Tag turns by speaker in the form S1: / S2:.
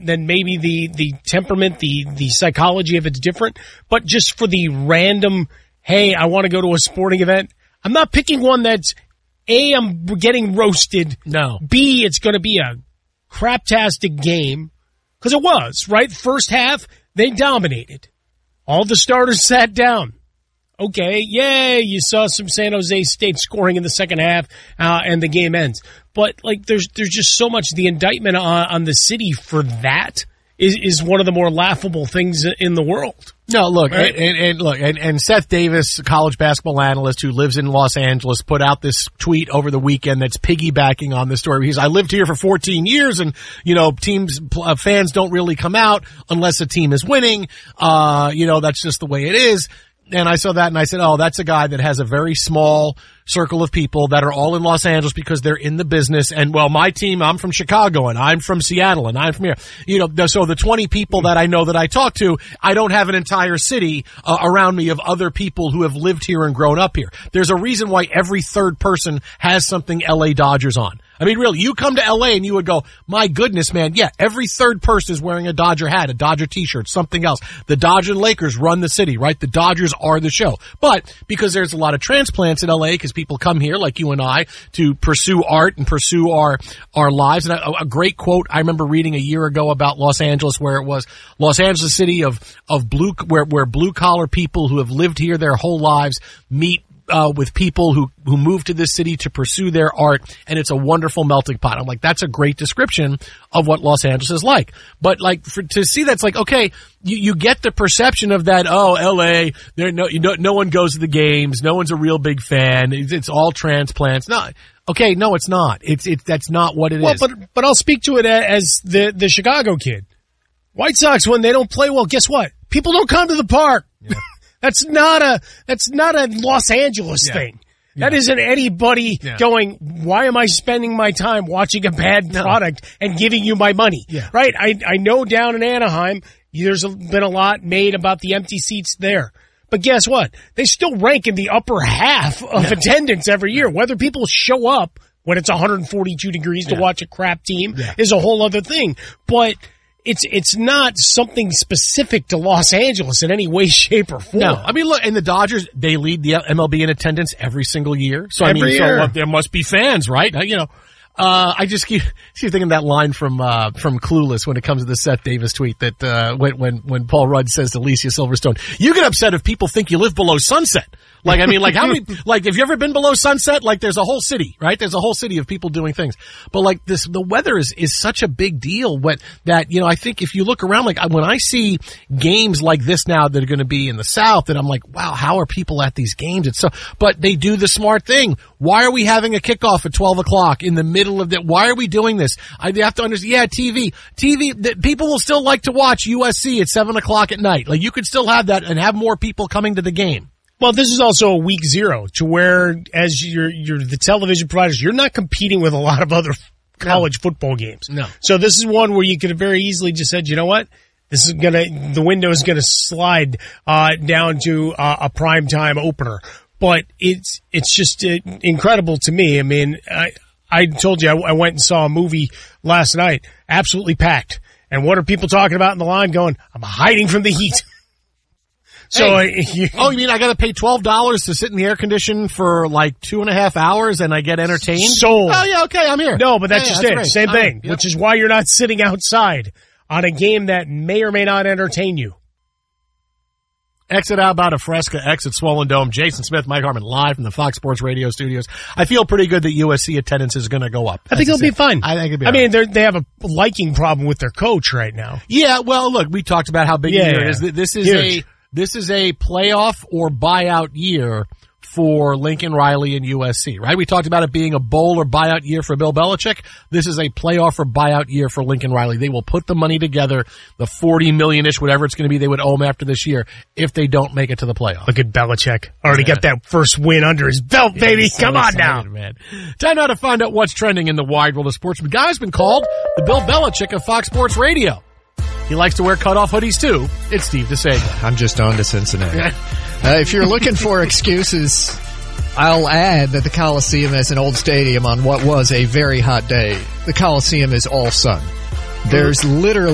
S1: then maybe the temperament, the psychology of it's different. But just for the random, hey, I want to go to a sporting event, I'm not picking one that's, A, I'm getting roasted.
S2: No.
S1: B, it's going to be a craptastic game. Because it was, right? First half, they dominated. All the starters sat down. Okay, yay, you saw some San Jose State scoring in the second half, and the game ends. But, like, there's just so much. The indictment on the city for that is one of the more laughable things in the world.
S2: No, look,
S1: right?
S2: and Seth Davis, college basketball analyst who lives in Los Angeles, put out this tweet over the weekend that's piggybacking on this story. He says, I lived here for 14 years and, fans don't really come out unless a team is winning. That's just the way it is. And I saw that and I said, oh, that's a guy that has a very small circle of people that are all in Los Angeles because they're in the business. And, well, my team, I'm from Chicago and I'm from Seattle and I'm from here. So the 20 people that I know that I talk to, I don't have an entire city around me of other people who have lived here and grown up here. There's a reason why every third person has something LA Dodgers on. I mean, really, you come to LA and you would go, my goodness, man, yeah, every third person is wearing a Dodger hat, a Dodger t-shirt, something else. The Dodger and Lakers run the city, right? The Dodgers are the show. But because there's a lot of transplants in LA, because people come here like you and I to pursue art and pursue our lives. And a great quote I remember reading a year ago about Los Angeles, where it was Los Angeles, city of where blue collar people who have lived here their whole lives meet with people who move to this city to pursue their art, and it's a wonderful melting pot. I'm like, that's a great description of what Los Angeles is like. But like to see that's like, okay, you get the perception of that. Oh, L.A. No one goes to the games. No one's a real big fan. It's all transplants. No, okay, no, it's not. That's not what it is.
S1: But I'll speak to it as the Chicago kid. White Sox, when they don't play well, guess what? People don't come to the park. Yeah. That's not a Los Angeles thing. Yeah. That isn't anybody going, why am I spending my time watching a bad product and giving you my money? Yeah. Right? I know down in Anaheim, there's been a lot made about the empty seats there. But guess what? They still rank in the upper half of attendance every year. Whether people show up when it's 142 degrees to watch a crap team is a whole other thing. But it's not something specific to Los Angeles in any way, shape, or form.
S2: No, I mean, look, and the Dodgers, they lead the MLB in attendance every single year. So
S1: every year.
S2: So there must be fans, right? I just keep thinking that line from Clueless when it comes to the Seth Davis tweet that when Paul Rudd says to Alicia Silverstone, you get upset if people think you live below Sunset. Like, I mean, like how many, like, have you ever been below Sunset? Like, there's a whole city, right? There's a whole city of people doing things. But like the weather is such a big deal that, I think if you look around, like when I see games like this now that are going to be in the South, and I'm like, wow, how are people at these games? But they do the smart thing. Why are we having a kickoff at 12 o'clock in the middle of that? Why are we doing this? I have to understand. Yeah, TV, people will still like to watch USC at 7 o'clock at night. Like, you could still have that and have more people coming to the game.
S1: Well, this is also a week zero to where, as you're the television providers, you're not competing with a lot of other college football games.
S2: No.
S1: So this is one where you could have very easily just said, you know what? The window is gonna slide, down to a primetime opener. But it's just incredible to me. I mean, I told you I went and saw a movie last night, absolutely packed. And what are people talking about in the line going, I'm hiding from the heat. So, you
S2: mean I got to pay $12 to sit in the air condition for like 2.5 hours and I get entertained?
S1: Sold.
S2: Oh yeah, okay, I'm here.
S1: No, but that's just it.
S2: Right.
S1: Same thing, which is why you're not sitting outside on a game that may or may not entertain you.
S2: Exit out about a Fresca, exit Swollen Dome. Jason Smith, Mike Harmon, live from the Fox Sports Radio studios. I feel pretty good that USC attendance is going to go up.
S1: I think it'll be fun.
S2: I think it'll be.
S1: I mean, they have a liking problem with their coach right now.
S2: Yeah, well, look, we talked about how big it is. This is a playoff or buyout year for Lincoln Riley and USC, right? We talked about it being a bowl or buyout year for Bill Belichick. This is a playoff or buyout year for Lincoln Riley. They will put the money together, the $40 million-ish, whatever it's going to be, they would owe him after this year if they don't make it to the playoff.
S1: Look at Belichick. Already got that first win under his belt, baby.
S2: So
S1: Come on
S2: excited,
S1: now.
S2: Man. Time now to find out what's trending in the wide world of sports. The guy's been called the Bill Belichick of Fox Sports Radio. He likes to wear cutoff hoodies too. It's Steve DeSager.
S3: I'm just on to Cincinnati. If you're looking for excuses, I'll add that the Coliseum is an old stadium on what was a very hot day. The Coliseum is all sun. There's literally